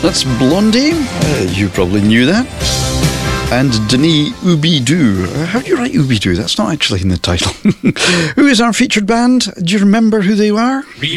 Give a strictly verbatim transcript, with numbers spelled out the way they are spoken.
That's Blondie. Uh, you probably knew that. And Denis Oubidou. Uh, how do you write Oubidou? That's not actually in the title. Who is our featured band? Do you remember who they are?